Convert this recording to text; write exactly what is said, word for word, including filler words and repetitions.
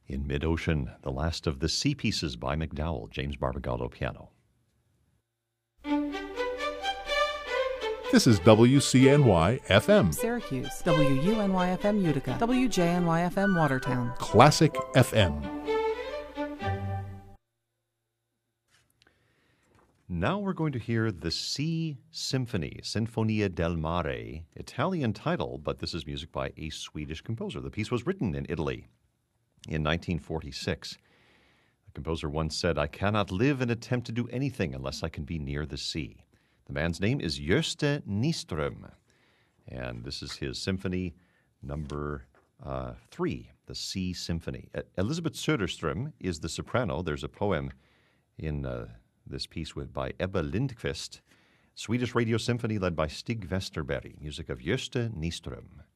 In Mid-Ocean, the last of the Sea Pieces by MacDowell, James Barbagallo piano. This is W C N Y F M. Syracuse, W U N Y F M Utica, W J N Y F M Watertown. Classic F M. Now we're going to hear the Sea Symphony, Sinfonia del Mare, Italian title, but this is music by a Swedish composer. The piece was written in Italy in nineteen forty-six. The composer once said, "I cannot live and attempt to do anything unless I can be near the sea." The man's name is Gösta Nyström, and this is his symphony number uh, three, the Sea Symphony. Uh, Elizabeth Söderström is the soprano. There's a poem in uh, this piece with by Ebba Lindqvist. Swedish Radio Symphony led by Stig Westerberg, music of Gösta Nyström.